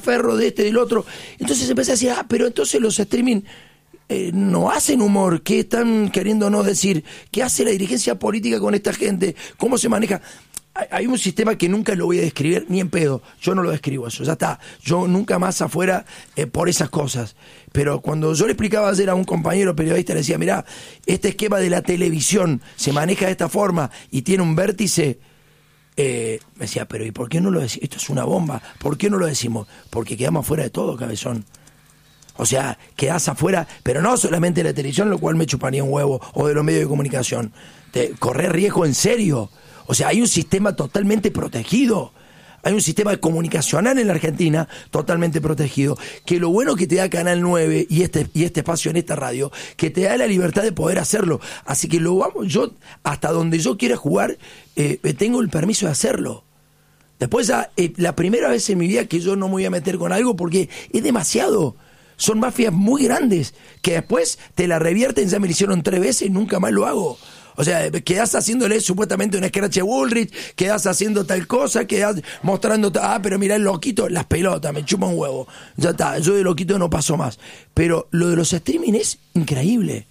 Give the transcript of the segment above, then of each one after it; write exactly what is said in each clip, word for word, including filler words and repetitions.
Ferro, de este, del otro. Entonces empecé a decir, ah, pero entonces los streaming eh, no hacen humor. ¿Qué están queriéndonos decir? ¿Qué hace la dirigencia política con esta gente? ¿Cómo se maneja? Hay un sistema que nunca lo voy a describir ni en pedo. Yo no lo describo eso, ya está. Yo nunca más afuera eh, por esas cosas. Pero cuando yo le explicaba ayer a un compañero periodista, le decía, mirá, este esquema de la televisión se maneja de esta forma y tiene un vértice, eh, me decía, pero ¿y por qué no lo decimos? Esto es una bomba. ¿Por qué no lo decimos? Porque quedamos afuera de todo, cabezón. O sea, quedás afuera, pero no solamente de la televisión, lo cual me chuparía un huevo, o de los medios de comunicación. Te corres riesgo en serio. O sea, hay un sistema totalmente protegido. Hay un sistema comunicacional en la Argentina totalmente protegido. Que lo bueno que te da Canal nueve y este, y este espacio en esta radio, que te da la libertad de poder hacerlo. Así que lo vamos, yo, hasta donde yo quiera jugar, eh, tengo el permiso de hacerlo. Después ya, eh, la primera vez en mi vida que yo no me voy a meter con algo porque es demasiado. Son mafias muy grandes que después te la revierten, ya me lo hicieron tres veces y nunca más lo hago. O sea, quedás haciéndole supuestamente un scratch a Bullrich, quedás haciendo tal cosa, quedás mostrando, ah, pero mirá el loquito, las pelotas, me chupa un huevo. Ya está, yo de loquito no paso más. Pero lo de los streaming es increíble.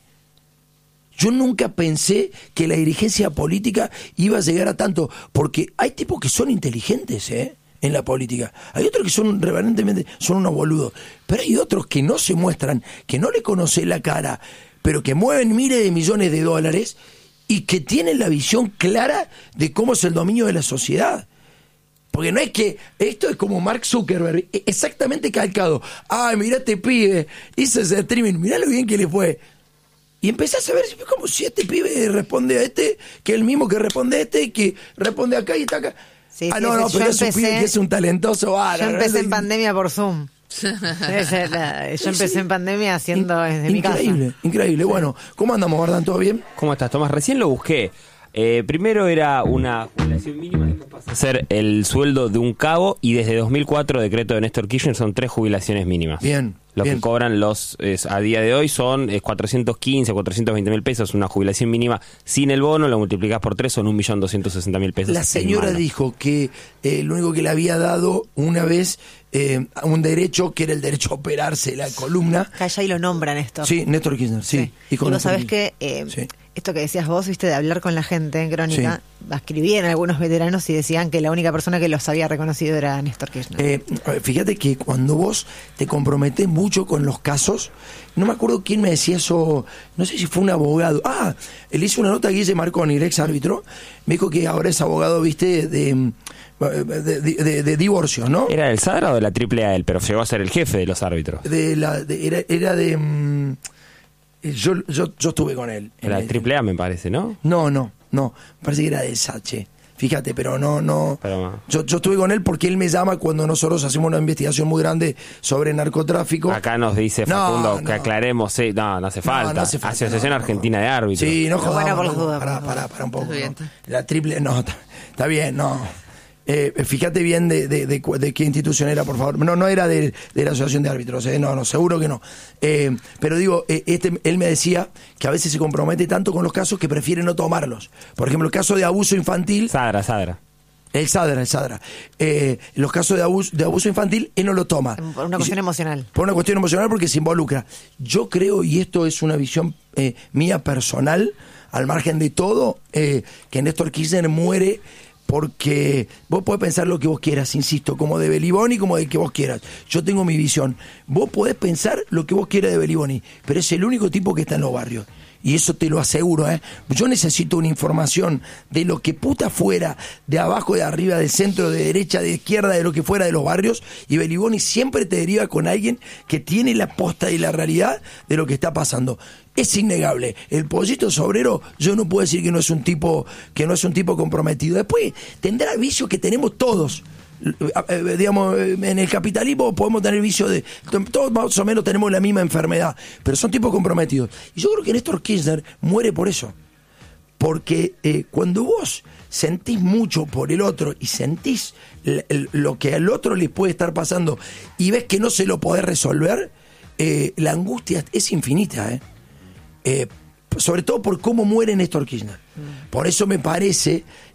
Yo nunca pensé que la dirigencia política iba a llegar a tanto, porque hay tipos que son inteligentes, ¿eh? En la política. Hay otros que son reverentemente, son unos boludos. Pero hay otros que no se muestran, que no le conocen la cara, pero que mueven miles de millones de dólares y que tienen la visión clara de cómo es el dominio de la sociedad. Porque no es que esto es como Mark Zuckerberg, exactamente calcado. Ay, mirá este pibe, hizo ese streaming, mirá lo bien que le fue. Y empezás a ver como si este pibe responde a este, que es el mismo que responde a este, que responde acá y está acá. Sí, ah, sí, no, sí, no, pero es un pibe que es un talentoso bárbaro. Yo empecé ¿no? en pandemia por Zoom. Debe ser la- yo empecé Sí. en pandemia haciendo In- desde mi casa. Increíble, increíble. Bueno, ¿cómo andamos, Bardán? ¿Todo bien? ¿Cómo estás, Tomás? Recién lo busqué. Eh, primero era una jubilación mínima, después pasa a ser el sueldo de un cabo y desde dos mil cuatro, decreto de Néstor Kirchner, son tres jubilaciones mínimas. Bien, Lo bien. que cobran los es, a día de hoy son es cuatrocientos quince, cuatrocientos veinte mil pesos, una jubilación mínima sin el bono, lo multiplicás por tres, son un millón doscientos sesenta mil pesos. La señora en mano. dijo que eh, lo único que le había dado una vez eh, un derecho, que era el derecho a operarse la columna. Calla y lo nombran esto. Sí, Néstor Kirchner, sí. Sí. Y Dijo vos Néstor sabés Kirchner. que eh, Sí. esto que decías vos, viste, de hablar con la gente en Crónica, escribían algunos veteranos y decían que la única persona que los había reconocido era Néstor Kirchner. Eh, fíjate que cuando vos te comprometés mucho con los casos, no me acuerdo quién me decía eso, no sé si fue un abogado. Ah, le hice una nota a Guille Marconi, el ex árbitro, me dijo que ahora es abogado, viste, de, de, de, de, de divorcios, ¿no? ¿Era del Sadra o de la triple A él? Pero llegó a ser el jefe de los árbitros. De la, de- era, era de... mm, yo, yo, yo estuve con él. Era En- la triple A, me parece, ¿no? No, no, no, me parece que era de Sache. Fíjate, pero no, no. Pero- yo, yo estuve con él porque él me llama cuando nosotros hacemos una investigación muy grande sobre narcotráfico. Acá nos dice No, Facundo no. que aclaremos, sí, no, no hace falta. No, no hace falta, Asociación no, no. Argentina de Árbitros. Sí, no Pero jodamos. bueno, por las no, dudas, Pará, por las pará, dudas. pará un poco. Está bien, ¿no? está. La triple, no, está, está bien, no. Eh, fíjate bien de, de, de, cu- de qué institución era, por favor. No, no era de, de la Asociación de Árbitros, eh, no, no, seguro que no. Eh, pero digo, eh, este, él me decía que a veces se compromete tanto con los casos que prefiere no tomarlos. Por ejemplo, el caso de abuso infantil. Sadra, Sadra. El Sadra, el Sadra. Eh, los casos de abuso, de abuso infantil, él no lo toma. Por una cuestión Y- emocional. Por una cuestión emocional porque se involucra. Yo creo, y esto es una visión eh, mía personal, al margen de todo, eh, que Néstor Kirchner muere porque vos podés pensar lo que vos quieras, insisto, como de Beliboni, como de que vos quieras. Yo tengo mi visión. Vos podés pensar lo que vos quieras de Beliboni, pero es el único tipo que está en los barrios. Y eso te lo aseguro, ¿eh? Yo necesito una información de lo que puta fuera, de abajo, de arriba, del centro, de derecha, de izquierda, de lo que fuera de los barrios. Y Beliboni siempre te deriva con alguien que tiene la posta y la realidad de lo que está pasando. Es innegable. El Pollito Sobrero, yo no puedo decir que no es un tipo, que no es un tipo comprometido. Después tendrá vicios que tenemos todos. Eh, digamos, en el capitalismo podemos tener vicio de... Todos más o menos tenemos la misma enfermedad, pero son tipos comprometidos. Y yo creo que Néstor Kirchner muere por eso. Porque eh, cuando vos sentís mucho por el otro y sentís l- l- lo que al otro le puede estar pasando y ves que no se lo podés resolver, eh, la angustia es infinita, ¿eh? Eh, sobre todo por cómo muere Néstor Kirchner. Por eso me parece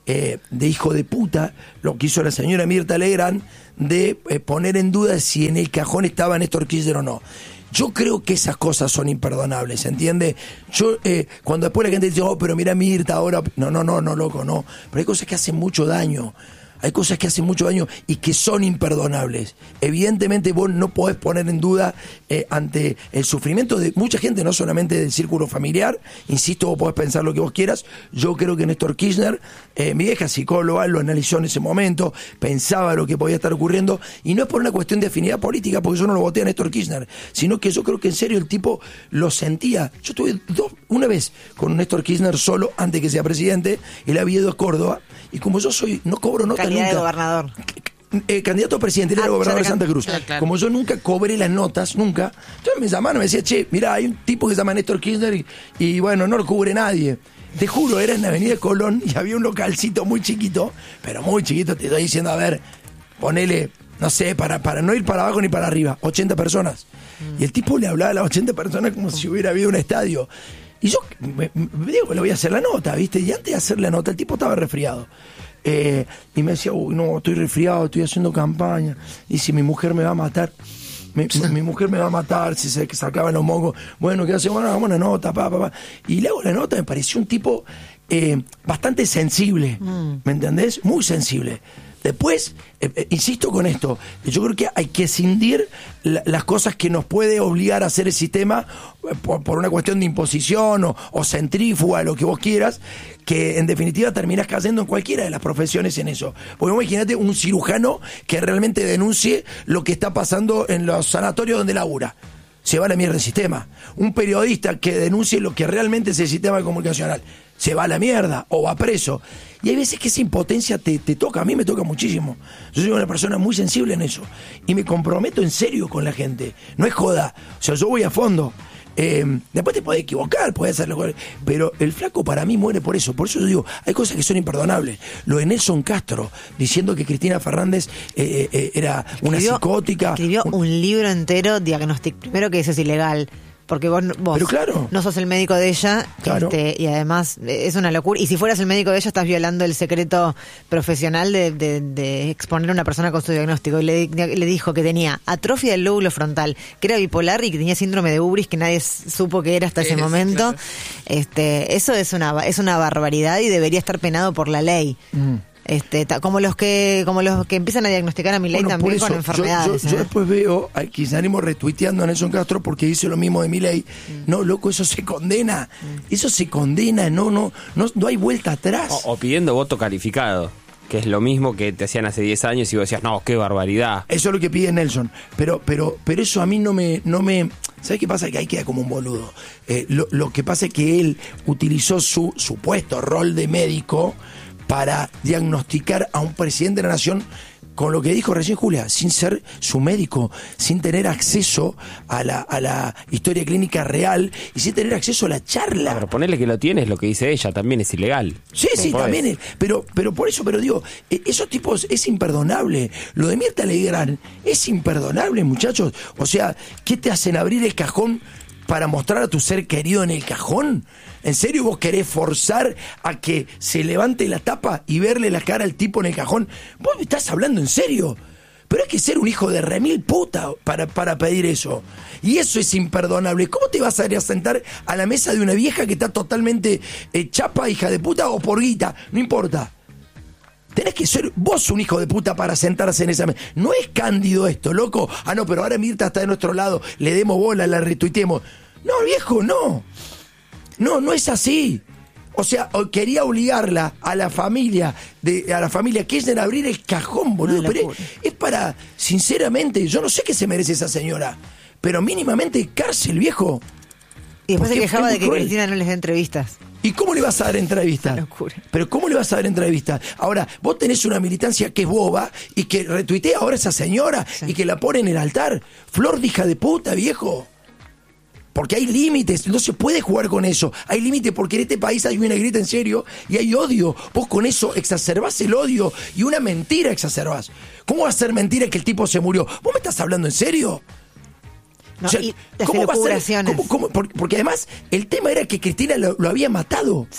eh, de hijo de puta lo que hizo la señora Mirta Legrand de eh, poner en duda si en el cajón estaba Néstor Kirchner o no. Yo creo que esas cosas son imperdonables, ¿entiende? Yo, eh, cuando después la gente dice, oh, pero mira Mirta ahora... No, no, no, no, loco, no. Pero hay cosas que hacen mucho daño. Hay cosas que hacen mucho daño y que son imperdonables. Evidentemente vos no podés poner en duda eh, ante el sufrimiento de mucha gente, no solamente del círculo familiar. Insisto, vos podés pensar lo que vos quieras. Yo creo que Néstor Kirchner, eh, mi vieja psicóloga, lo analizó en ese momento, pensaba lo que podía estar ocurriendo, y no es por una cuestión de afinidad política, porque yo no lo voté a Néstor Kirchner, sino que yo creo que en serio el tipo lo sentía. Yo estuve dos, una vez con Néstor Kirchner solo, antes que sea presidente, él había ido a Córdoba, y como yo soy, no cobro nota Calidad nunca. de gobernador. Eh, candidato a presidente, él Ah, era gobernador de ya Santa era- Cruz. claro, claro. Como yo nunca cobré las notas, nunca, entonces me llamaron y me decía, che, mira, hay un tipo que se llama Néstor Kirchner y, y bueno, no lo cubre nadie. Te juro, era en la avenida Colón y había un localcito muy chiquito, pero muy chiquito, te estoy diciendo, a ver, ponele, no sé, para, para no ir para abajo ni para arriba, ochenta personas. Y el tipo le hablaba a las ochenta personas como si hubiera habido un estadio. Y yo me, me digo, le voy a hacer la nota, ¿viste? Y antes de hacer la nota, el tipo estaba resfriado. Eh, y me decía, uy, no, estoy resfriado, estoy haciendo campaña. Y si mi mujer me va a matar, mi, mi mujer me va a matar si se sacaban los mocos. Bueno, ¿qué hace? Bueno, hagamos una nota, pa, pa, pa. Y le hago la nota, me pareció un tipo eh, bastante sensible, mm. ¿me entendés? Muy sensible. Después, eh, eh, insisto con esto, yo creo que hay que escindir la, las cosas que nos puede obligar a hacer el sistema eh, por, por una cuestión de imposición o, o centrífuga, lo que vos quieras, que en definitiva terminás cayendo en cualquiera de las profesiones en eso. Porque imagínate un cirujano que realmente denuncie lo que está pasando en los sanatorios donde labura. Se va a la mierda el sistema. Un periodista que denuncie lo que realmente es el sistema comunicacional, se va a la mierda o va preso. Y hay veces que esa impotencia te, te toca, a mí me toca muchísimo. Yo soy una persona muy sensible en eso y me comprometo en serio con la gente. No es joda, o sea, yo voy a fondo. Eh, después te podés equivocar, podés hacerlo, pero el flaco para mí muere por eso. Por eso yo digo, hay cosas que son imperdonables. Lo de Nelson Castro, diciendo que Cristina Fernández eh, eh, era una Escribió- psicótica. Escribió un- un libro entero, diagnóstico. Primero que eso es ilegal. Porque vos, vos Pero claro. no sos el médico de ella, Claro. este, y además eh, es una locura. Y si fueras el médico de ella, estás violando el secreto profesional de, de, de exponer a una persona con su diagnóstico. Y le, le dijo que tenía atrofia del lóbulo frontal, que era bipolar y que tenía síndrome de Ubris, que nadie s- supo que era hasta ese Es, momento. claro. Este, eso es una, es una barbaridad y debería estar penado por la ley. Mm. Este, ta- como los que como los que empiezan a diagnosticar a Milei Bueno, también por con eso, enfermedades. Yo, yo, yo ¿eh? después veo al kirchnerismo retuiteando a Nelson Castro porque dice lo mismo de Milei. Mm. No, loco, eso se condena. Eso se condena, no, no, no, no hay vuelta atrás. O, o pidiendo voto calificado, que es lo mismo que te hacían hace diez años y vos decías, no, qué barbaridad. Eso es lo que pide Nelson. Pero, pero, pero eso a mí no me, no me. ¿Sabes qué pasa? Que ahí queda como un boludo. Eh, lo, lo que pasa es que él utilizó su supuesto rol de médico para diagnosticar a un presidente de la nación con lo que dijo recién Julia, sin ser su médico, sin tener acceso a la, a la historia clínica real y sin tener acceso a la charla. Pero ponerle que lo tienes, lo que dice ella, también es ilegal. Sí, sí, Podés. también. es- Pero, pero por eso, pero digo, eh, esos tipos es imperdonable. Lo de Mirta Legrand es imperdonable, muchachos. O sea, ¿qué te hacen abrir el cajón para mostrar a tu ser querido en el cajón? ¿En serio vos querés forzar a que se levante la tapa y verle la cara al tipo en el cajón? ¿Vos me estás hablando en serio? Pero hay que ser un hijo de remil puta para, para pedir eso. Y eso es imperdonable. ¿Cómo te vas a ir a sentar a la mesa de una vieja que está totalmente eh, chapa, hija de puta, o por guita? No importa. Tenés que ser vos un hijo de puta para sentarse en esa mesa. No es cándido esto, loco. Ah, no, pero ahora Mirta está de nuestro lado. Le demos bola, la retuiteemos. No, viejo, no. No, no es así. O sea, o- quería obligarla a la familia, de, a la familia Kirchner a abrir el cajón, boludo. Una Pero es, locura. es para, sinceramente, yo no sé qué se merece esa señora. Pero mínimamente cárcel, viejo. Y después se Porque quejaba fue de muy que cruel. Cristina no les dé entrevistas. ¿Y cómo le vas a dar entrevista? Una locura. Pero ¿cómo le vas a dar entrevista? Ahora, vos tenés una militancia que es boba y que retuitea ahora a esa señora Sí. y que la pone en el altar. Flor de hija de puta, viejo. Porque hay límites, no se puede jugar con eso. Hay límites porque en este país hay una grieta en serio y hay odio. Vos con eso exacerbás el odio y una mentira exacerbás. ¿Cómo va a ser mentira que el tipo se murió? ¿Vos me estás hablando en serio? No, O sea, y las ¿cómo va a ser? elucubraciones. ¿Cómo- cómo? Por- Porque además el tema era que Cristina lo, lo había matado. Sí.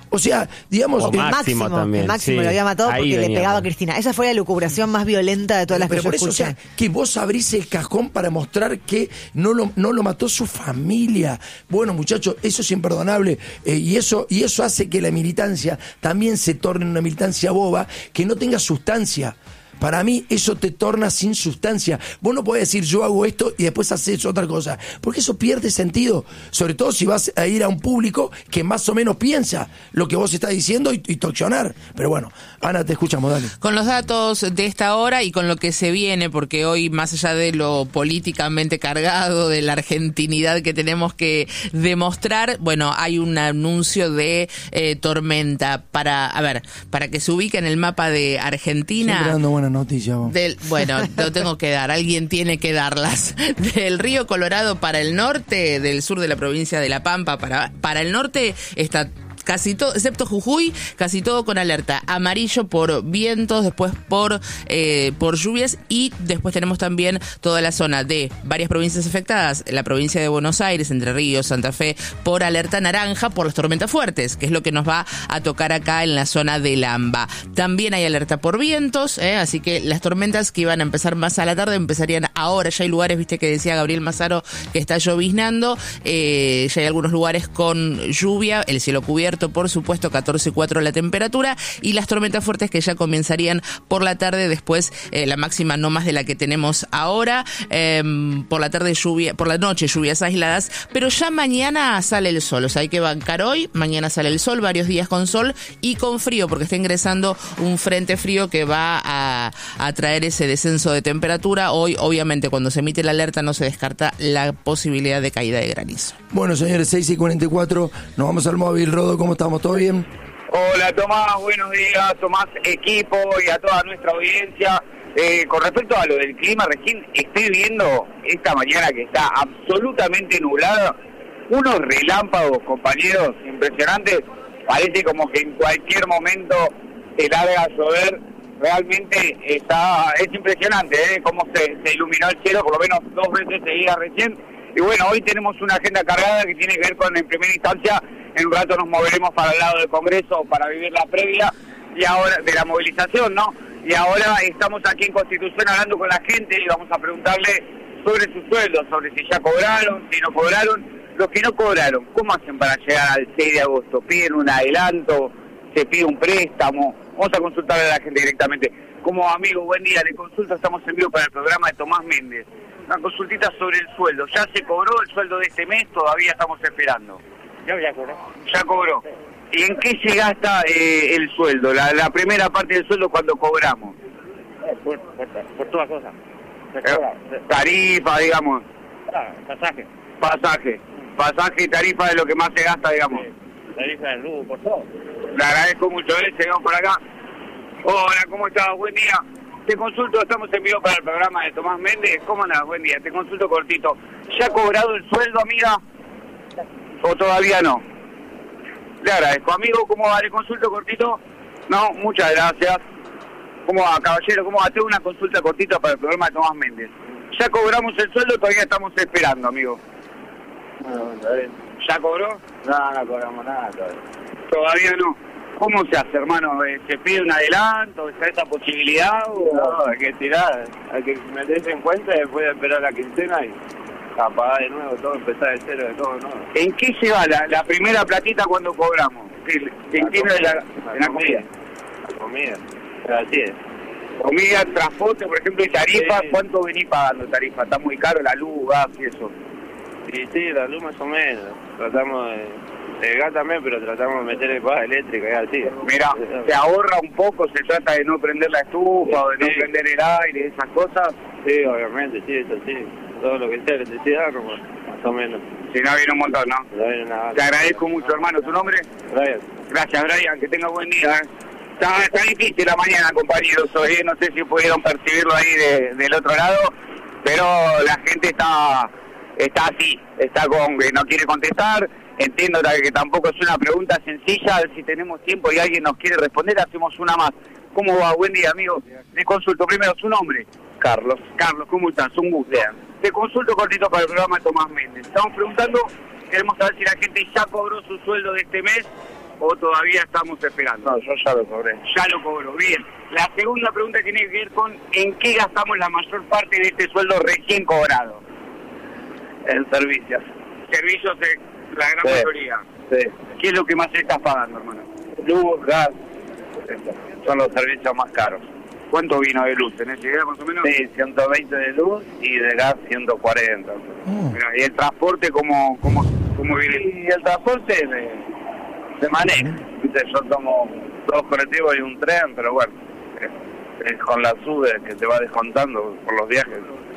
O sea, digamos... O El Máximo Máximo, también, el Máximo sí. lo había matado Ahí porque le veníamos. pegaba a Cristina. Esa fue la lucubración más violenta de todas las Pero que yo por eso, o escuché. sea, que vos abrís el cajón para mostrar que no lo, no lo mató su familia. Bueno, muchachos, eso es imperdonable. Eh, y eso y eso hace que la militancia también se torne una militancia boba, que no tenga sustancia. Para mí eso te torna sin sustancia. Vos no podés decir yo hago esto y después haces otra cosa, porque eso pierde sentido, sobre todo si vas a ir a un público que más o menos piensa lo que vos estás diciendo y, y torsionar. Pero bueno, Ana, te escuchamos, dale. Con los datos de esta hora y con lo que se viene, porque hoy, más allá de lo políticamente cargado, de la argentinidad que tenemos que demostrar, bueno, hay un anuncio de eh, tormenta para, a ver, para que se ubique en el mapa de Argentina. Siempre dando buenas noticias, vos. Del, bueno, lo tengo que dar, alguien tiene que darlas. Del río Colorado para el norte, del sur de la provincia de La Pampa para, para el norte, está casi todo, excepto Jujuy, casi todo con alerta amarillo por vientos, después por eh, por lluvias, y después tenemos también toda la zona de varias provincias afectadas, la provincia de Buenos Aires, Entre Ríos, Santa Fe, por alerta naranja por las tormentas fuertes, que es lo que nos va a tocar acá en la zona del AMBA. También hay alerta por vientos, eh, así que las tormentas que iban a empezar más a la tarde empezarían ahora. Ya hay lugares, viste que decía Gabriel Mazaro, que está lloviznando, eh, ya hay algunos lugares con lluvia, el cielo cubierto, por supuesto, catorce coma cuatro la temperatura, y las tormentas fuertes que ya comenzarían por la tarde, después eh, la máxima no más de la que tenemos ahora, eh, por la tarde lluvia, por la noche lluvias aisladas, pero ya mañana sale el sol, o sea, hay que bancar hoy, mañana sale el sol, varios días con sol y con frío, porque está ingresando un frente frío que va a, a traer ese descenso de temperatura. Hoy, obviamente, cuando se emite la alerta no se descarta la posibilidad de caída de granizo. Bueno, señores, seis y cuarenta y cuatro, nos vamos al móvil. Rodo, ¿cómo estamos? ¿Todo bien? Hola Tomás, buenos días, Tomás, equipo y a toda nuestra audiencia. Eh, con respecto a lo del clima, recién estoy viendo esta mañana que está absolutamente nublada, unos relámpagos, compañeros, impresionantes. Parece como que en cualquier momento se larga a llover. Realmente está, es impresionante, ¿eh? Cómo se, se iluminó el cielo, por lo menos dos veces seguidas recién. Y bueno, hoy tenemos una agenda cargada que tiene que ver con, en primera instancia, en un rato nos moveremos para el lado del Congreso para vivir la previa y ahora de la movilización, ¿no? Y ahora estamos aquí en Constitución hablando con la gente y vamos a preguntarle sobre sus sueldos, sobre si ya cobraron, si no cobraron. Los que no cobraron, ¿cómo hacen para llegar al seis de agosto? ¿Piden un adelanto? ¿Se pide un préstamo? Vamos a consultarle a la gente directamente. Como amigo, buen día, le consulto, estamos en vivo para el programa de Tomás Méndez. Una consultita sobre el sueldo. ¿Ya se cobró el sueldo de este mes? Todavía estamos esperando. Yo ya cobré. Ya cobró. ¿Y en qué se gasta eh, el sueldo? La, la primera parte del sueldo cuando cobramos. Eh, por, por, por todas cosas. Se Eh, cobra. tarifa, digamos. Ah, pasaje. Pasaje. Pasaje y tarifa es lo que más se gasta, digamos. Eh, tarifa de luz, por todo. Le agradezco mucho, ¿eh? Llegamos por acá. Hola, ¿cómo estás? Buen día. Te consulto, estamos en vivo para el programa de Tomás Méndez. ¿Cómo andás? Buen día. Te consulto cortito. ¿Ya ha cobrado el sueldo, amiga? ¿O todavía no? Le agradezco. Amigo, ¿cómo va? ¿Le consulto cortito? No, muchas gracias. ¿Cómo va, caballero? ¿Cómo va? Tengo una consulta cortita para el programa de Tomás Méndez. ¿Ya cobramos el sueldo o todavía estamos esperando, amigo? Bueno, está bien. ¿Ya cobró? No, no cobramos nada todavía. Todavía no. ¿Cómo se hace, hermano? Eh, ¿Se pide un adelanto? ¿Está esa posibilidad? O... No, hay que tirar, hay que meterse en cuenta y después de esperar la quincena y apagar de nuevo todo, empezar de cero de todo, ¿no? ¿En qué se va la, la primera platita cuando cobramos? ¿En qué no es la, en la comida? La comida, así es. Comida, transporte, por ejemplo, y tarifa, Sí. ¿cuánto venís pagando tarifa? ¿Está muy caro la luz, gas y eso? Y sí, la luz más o menos. Tratamos de... El gas también, pero tratamos de meterle paz eléctrica y así. Mira, se ahorra un poco, se trata de no prender la estufa o de no Sí. prender el aire, esas cosas. Sí, obviamente, sí, eso sí. Todo lo que sea electricidad, como más o menos. Si no, viene un montón, ¿no? No viene nada. Te agradezco mucho, hermano. ¿Tu nombre? Brian. Gracias, Brian. Que tenga buen día. ¿eh? Está, está difícil la mañana, compañeros. Hoy no sé si pudieron percibirlo ahí de, del otro lado, pero la gente está está así, está con que no quiere contestar. Entiendo que tampoco es una pregunta sencilla. Si tenemos tiempo y alguien nos quiere responder, hacemos una más. ¿Cómo va? Buen día, amigo. Le consulto primero su nombre. Carlos. Carlos, ¿cómo estás? Un gusto. Te consulto cortito para el programa de Tomás Méndez. Estamos preguntando, queremos saber si la gente ya cobró su sueldo de este mes o todavía estamos esperando? No, yo ya lo cobré. Ya lo cobró, bien. La segunda pregunta tiene que ver con ¿en qué gastamos la mayor parte de este sueldo recién cobrado? En servicios. Servicios de la gran Sí. mayoría. Sí. ¿Qué es lo que más estás pagando, hermano? Luz, gas, son los servicios más caros. ¿Cuánto vino de luz? ¿Tenés idea más o menos? Sí, ciento veinte de luz y de gas ciento cuarenta. Oh. Mirá, ¿y el transporte cómo, cómo, cómo viene? Y el transporte me, se maneja. Viste, yo tomo dos colectivos y un tren, pero bueno, es, es con la sube que te va descontando por los viajes.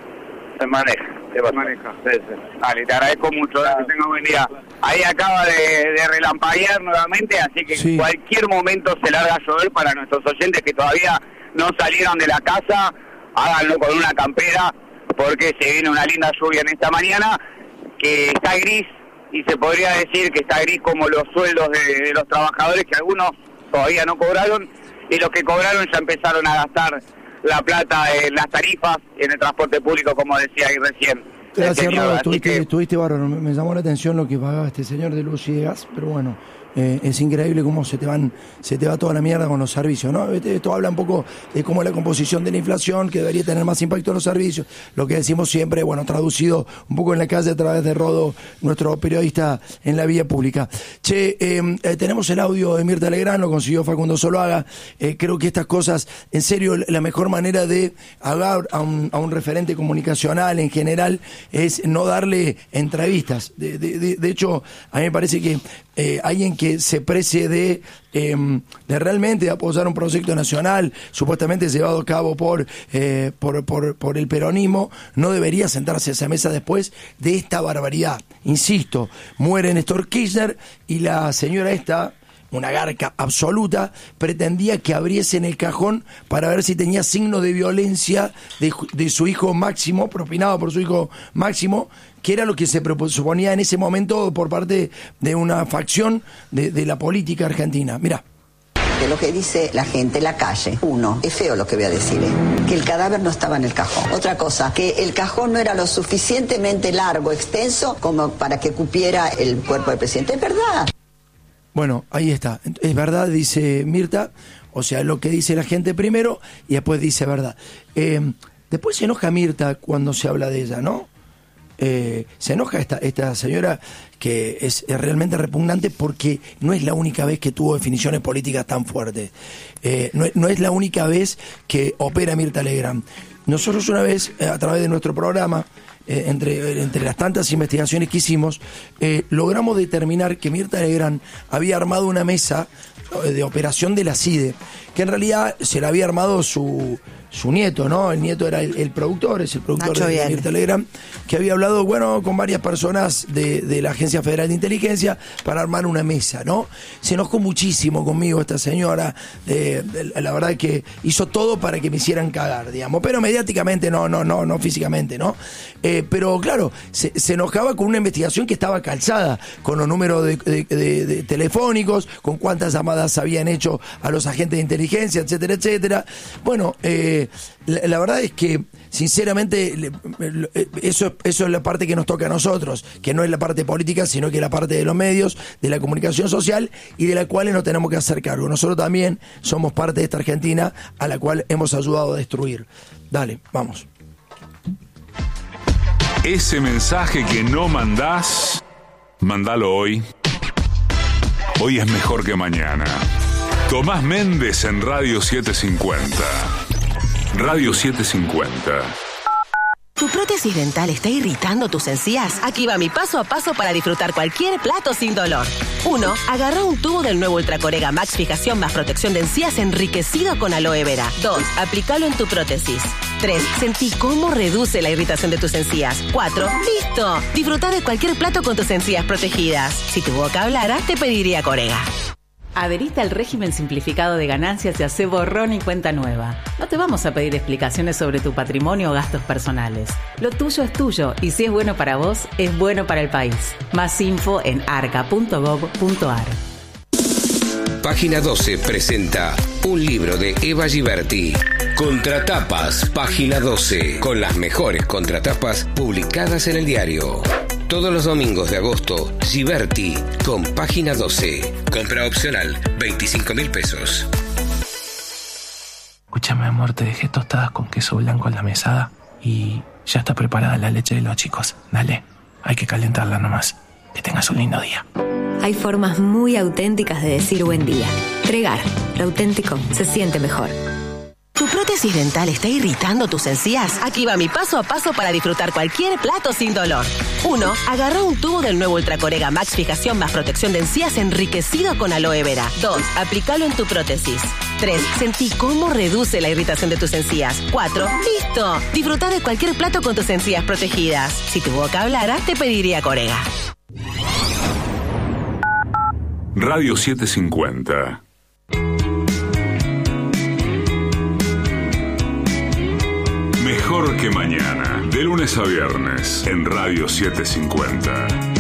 Se maneja. Se Se maneja. Sí, sí. Dale, te agradezco mucho, que tenga buen día. Ahí acaba de, de relampaguear nuevamente, así que Sí. en cualquier momento se larga a llover para nuestros oyentes que todavía no salieron de la casa, háganlo con una campera, porque se viene una linda lluvia en esta mañana, que está gris, y se podría decir que está gris como los sueldos de, de los trabajadores, que algunos todavía no cobraron, y los que cobraron ya empezaron a gastar la plata en las tarifas, en el transporte público, como decía ahí recién. Gracias, el señor. Rodo, Así estuviste, que- estuviste bárbaro. Me, me llamó la atención lo que pagaba este señor de luz y de gas, pero bueno, eh, es increíble cómo se te van, se te va toda la mierda con los servicios, ¿no? Este- Esto habla un poco de cómo es la composición de la inflación, que debería tener más impacto en los servicios. Lo que decimos siempre, bueno, traducido un poco en la calle a través de Rodo, nuestro periodista en la vía pública. Che, eh, eh, tenemos el audio de Mirta Legrand, lo consiguió Facundo Zuluaga. Eh, creo que estas cosas, en serio, la mejor manera de hablar a un, a un referente comunicacional en general es no darle entrevistas. De, de, de, de hecho, a mí me parece que eh, alguien que se precie de, eh, de realmente apoyar un proyecto nacional supuestamente llevado a cabo por, eh, por, por, por el peronismo, no debería sentarse a esa mesa después de esta barbaridad. Insisto, muere Néstor Kirchner y la señora esta, una garca absoluta, pretendía que abriesen el cajón para ver si tenía signo de violencia de, de su hijo Máximo, propinado por su hijo Máximo, que era lo que se suponía en ese momento por parte de una facción de, de la política argentina. Mirá. De lo que dice la gente en la calle. Uno, es feo lo que voy a decir, ¿eh? Que el cadáver no estaba en el cajón. Otra cosa, que el cajón no era lo suficientemente largo, extenso, como para que cupiera el cuerpo del presidente. Es verdad. Bueno, ahí está. Es verdad, dice Mirta, o sea, lo que dice la gente primero y después dice verdad. Eh, después se enoja Mirta cuando se habla de ella, ¿no? Eh, se enoja esta, esta señora que es, es realmente repugnante porque no es la única vez que tuvo definiciones políticas tan fuertes. Eh, no, no es la única vez que opera Mirta Legrand. Nosotros una vez, eh, a través de nuestro programa, eh, entre, entre las tantas investigaciones que hicimos, eh, logramos determinar que Mirta Legrand había armado una mesa eh, de operación de la C I D E, que en realidad se la había armado su... su nieto, ¿no? El nieto era el, el productor, es el productor Nacho de, de Viale. Mirta Legrand, que había hablado, bueno, con varias personas de, de la Agencia Federal de Inteligencia para armar una mesa, ¿no? Se enojó muchísimo conmigo esta señora, eh, de- la verdad que hizo todo para que me hicieran cagar, digamos, pero mediáticamente no, no, no, no físicamente, ¿no? Eh, pero claro, se, se enojaba con una investigación que estaba calzada, con los números de, de- de- de telefónicos, con cuántas llamadas habían hecho a los agentes de inteligencia, etcétera, etcétera. Bueno, eh, La, la verdad es que, sinceramente, le- le- eso, eso es la parte que nos toca a nosotros, que no es la parte política, sino que es la parte de los medios, de la comunicación social y de la cual nos tenemos que hacer cargo. Nosotros también somos parte de esta Argentina a la cual hemos ayudado a destruir. Dale, vamos. Ese mensaje que no mandás, mandalo hoy. Hoy es mejor que mañana. Tomás Méndez en Radio setecientos cincuenta. Radio setecientos cincuenta. ¿Tu prótesis dental está irritando tus encías? Aquí va mi paso a paso para disfrutar cualquier plato sin dolor. uno. Agarra un tubo del nuevo Ultracorega Max Fijación más protección de encías enriquecido con aloe vera. dos. Aplícalo en tu prótesis. tres. Sentí cómo reduce la irritación de tus encías. cuatro. ¡Listo! Disfruta de cualquier plato con tus encías protegidas. Si tu boca hablara, te pediría Corega. Adherite al régimen simplificado de ganancias y hacé borrón y cuenta nueva. No te vamos a pedir explicaciones sobre tu patrimonio o gastos personales. Lo tuyo es tuyo y si es bueno para vos, es bueno para el país. Más info en arca punto gob punto ar. Página doce presenta un libro de Eva Giberti. Contratapas, Página doce, con las mejores contratapas publicadas en el diario. Todos los domingos de agosto, Giberti con Página doce. Compra opcional, veinticinco mil pesos. Escúchame, amor, te dejé tostadas con queso blanco en la mesada y ya está preparada la leche de los chicos. Dale, hay que calentarla nomás. Que tengas un lindo día. Hay formas muy auténticas de decir buen día. Tregar, lo auténtico se siente mejor. ¿Tu prótesis dental está irritando tus encías? Aquí va mi paso a paso para disfrutar cualquier plato sin dolor. uno. Agarra un tubo del nuevo Ultracorega Max Fijación más protección de encías enriquecido con aloe vera. dos. Aplícalo en tu prótesis. tres. Sentí cómo reduce la irritación de tus encías. cuatro. ¡Listo! Disfruta de cualquier plato con tus encías protegidas. Si tu boca hablara, te pediría Corega. Radio setecientos cincuenta. Mejor que mañana, de lunes a viernes, en Radio setecientos cincuenta.